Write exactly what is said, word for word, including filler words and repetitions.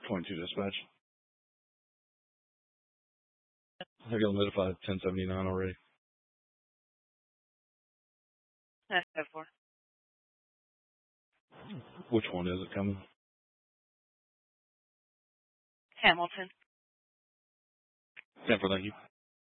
twenty-two dispatch. I got notified ten seventy-nine already. That's go for. Which one is it coming? Hamilton. ten for, thank you.